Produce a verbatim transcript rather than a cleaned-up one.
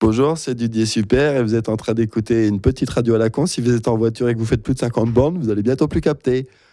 Bonjour, c'est Didier Super et vous êtes en train d'écouter une petite radio à la con. Si vous êtes en voiture et que vous faites plus de cinquante bornes, vous allez bientôt plus capter.